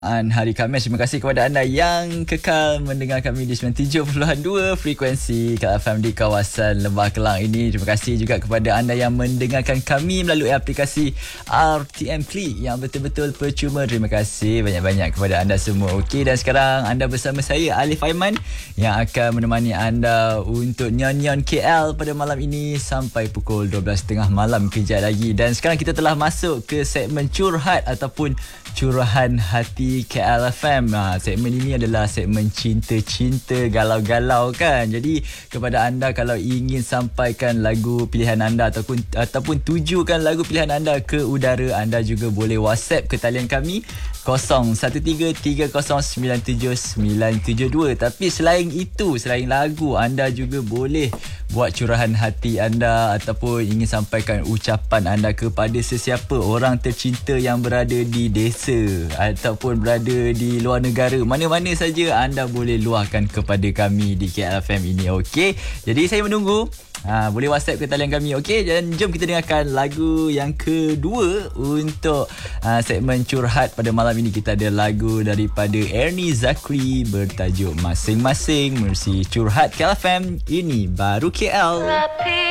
Hari Khamis. Terima kasih kepada anda yang kekal mendengar kami di 97.2 frekuensi KFM di kawasan Lembah Kelang ini. Terima kasih juga kepada anda yang mendengarkan kami melalui aplikasi RTM Klik yang betul-betul percuma. Terima kasih banyak-banyak kepada anda semua. Okey, dan sekarang anda bersama saya Alif Aiman yang akan menemani anda untuk Nyon-Nyon KL pada malam ini sampai pukul 12.30 malam kejap lagi. Dan sekarang kita telah masuk ke segmen curhat ataupun curahan hati KLFM. Segmen ini adalah segmen cinta-cinta, galau-galau kan. Jadi kepada anda kalau ingin sampaikan lagu pilihan anda ataupun tujukan lagu pilihan anda ke udara, anda juga boleh WhatsApp ke talian kami 0113097972. Tapi selain itu, selain lagu, anda juga boleh buat curahan hati anda ataupun ingin sampaikan ucapan anda kepada sesiapa orang tercinta yang berada di desa ataupun berada di luar negara. Mana-mana saja anda boleh luahkan kepada kami di KLFM ini. Okey, jadi saya menunggu. Boleh WhatsApp ke talian kami. Okey, dan jom kita dengarkan lagu yang kedua untuk segmen curhat pada malam ini. Kita ada lagu daripada Ernie Zakri bertajuk Masing-Masing. Mersi curhat KLFM, ini baru KL.